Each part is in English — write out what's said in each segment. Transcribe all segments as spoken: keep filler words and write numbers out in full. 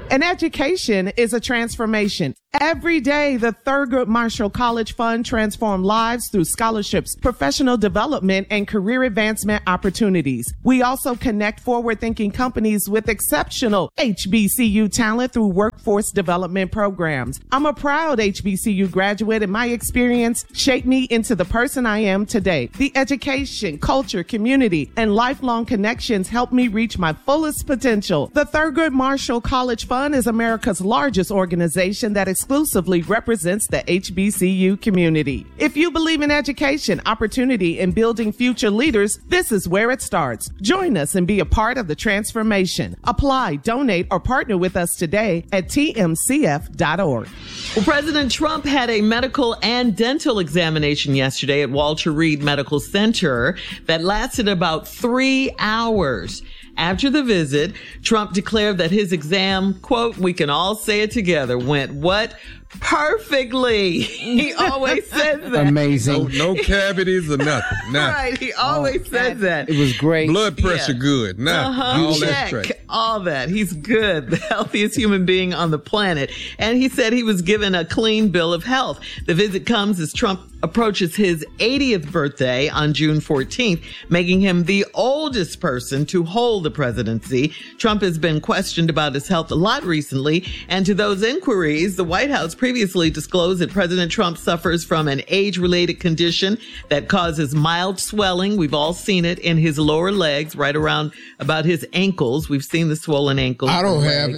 An education is a transformation. Every day, the Thurgood Marshall College Fund transforms lives through scholarships, professional development, and career advancement opportunities. We also connect forward-thinking companies with exceptional H B C U talent through workforce development programs. I'm a proud H B C U graduate, and my experience shaped me into the person I am today. The education, culture, community, and lifelong connections helped me reach my fullest potential. The Thurgood Marshall College Fund is America's largest organization that exclusively represents the H B C U community. If you believe in education, opportunity, and building future leaders, this is where it starts. Join us and be a part of the transformation. Apply, donate, or partner with us today at T M C F dot org. Well, President Trump had a medical and dental examination yesterday at Walter Reed Medical Center that lasted about three hours. After the visit, Trump declared that his exam, quote, we can all say it together, went what? Perfectly. He always says that. Amazing. No, no cavities or nothing. nothing. Right. He always oh, says that. It was great. Blood pressure yeah. good. Nothing. Uh-huh. All Check. that straight. All that. He's good. The healthiest human being on the planet. And he said he was given a clean bill of health. The visit comes as Trump approaches his eightieth birthday on June fourteenth, making him the oldest person to hold the presidency. Trump has been questioned about his health a lot recently. And to those inquiries, the White House previously disclosed that President Trump suffers from an age-related condition that causes mild swelling. We've all seen it in his lower legs, right around about his ankles. We've seen the swollen ankles. I don't have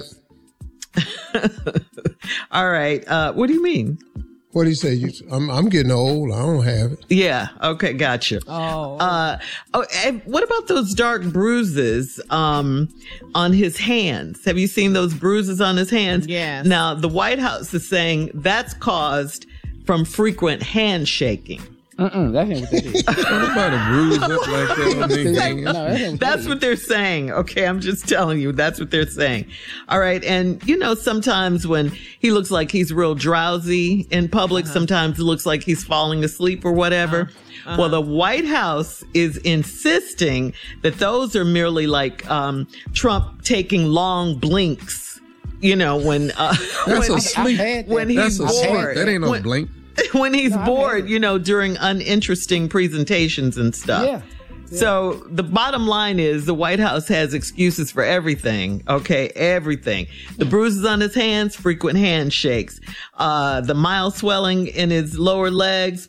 it. All right. Uh, what do you mean? What do you say? You, I'm, I'm getting old. I don't have it. Yeah. Okay. Gotcha. Oh. Uh, oh. And what about those dark bruises um, on his hands? Have you seen those bruises on his hands? Yes. Now, the White House is saying that's caused from frequent handshaking. Uh-uh, that ain't what that is. Nobody bruised up like that on their hands. No, that ain't what That's that what they're saying. Okay, I'm just telling you. That's what they're saying. All right. And, you know, sometimes when he looks like he's real drowsy in public, uh-huh. sometimes it looks like he's falling asleep or whatever. Uh-huh. Uh-huh. Well, the White House is insisting that those are merely like um, Trump taking long blinks, you know, when, uh, That's when, a sleep. when he's That's a bored. sleep. That ain't no when, blink. When he's no, bored, you know, during uninteresting presentations and stuff. Yeah. yeah. So the bottom line is the White House has excuses for everything. Okay. Everything. The bruises on his hands, frequent handshakes, uh, the mild swelling in his lower legs.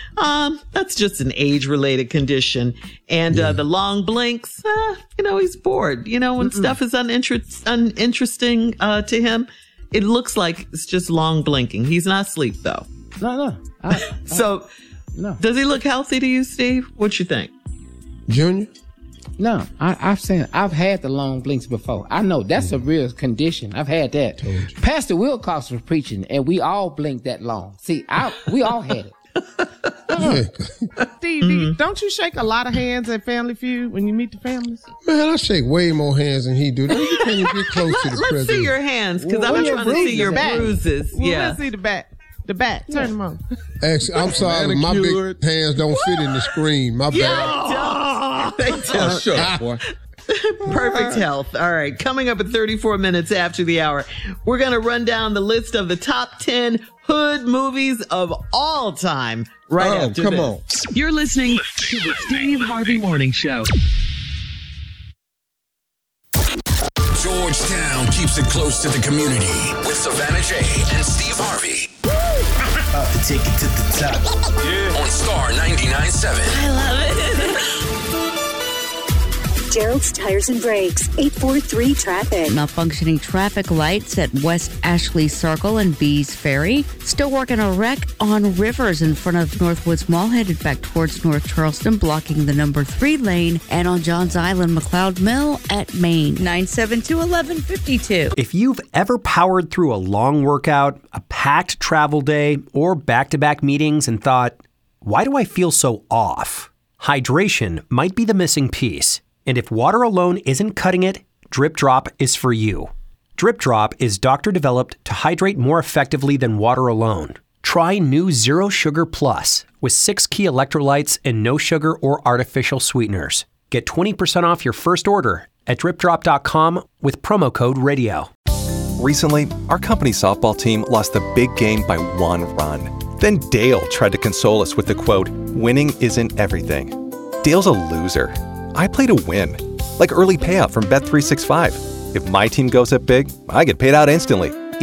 Um, that's just an age-related condition. And, yeah. uh, the long blinks, uh, you know, he's bored. You know, when Mm-mm. stuff is uninter- uninteresting, uh, to him, it looks like it's just long blinking. He's not asleep though. No, no. I, I, so, no. Does he look healthy to you, Steve? What you think? Junior? No, I, I've seen, I've had the long blinks before. I know that's mm. a real condition. I've had that. Pastor Wilcox was preaching, and we all blinked that long. See, I, we all had it. uh-huh. Steve, mm. don't you shake a lot of hands at Family Feud when you meet the families? Man, I shake way more hands than he do. Don't you can't even get close to the Let's president. see your hands, because well, I'm trying to see your back. bruises. Well, yeah. Let's see the back. The back. Turn yeah. them on. Actually, I'm sorry, my big hands don't fit in the screen. My yeah, bad. They don't. They don't. Oh, shut up, boy. Perfect health. All right. Coming up at thirty-four minutes after the hour, we're going to run down the list of the top ten hood movies of all time right oh, after come this. on. You're listening to the Steve Harvey Morning Show. Georgetown keeps it close to the community with Savannah J and Steve Harvey. About to take it to the top. Yeah. On Star ninety-nine point seven. I love it. Gerald's Tires and Brakes, eight four three traffic. Malfunctioning traffic lights at West Ashley Circle and Bees Ferry. Still working a wreck on Rivers in front of Northwoods Mall, headed back towards North Charleston, blocking the number three lane. And on Johns Island, McLeod Mill at Maine. nine seven two, eleven fifty-two. If you've ever powered through a long workout, a packed travel day, or back-to-back meetings and thought, why do I feel so off? Hydration might be the missing piece. And if water alone isn't cutting it, Drip Drop is for you. Drip Drop is doctor-developed to hydrate more effectively than water alone. Try new Zero Sugar Plus with six key electrolytes and no sugar or artificial sweeteners. Get twenty percent off your first order at drip drop dot com with promo code radio. Recently, our company softball team lost the big game by one run. Then Dale tried to console us with the quote, "Winning isn't everything." Dale's a loser. I play to win. Like early payout from Bet three sixty-five. If my team goes up big, I get paid out instantly.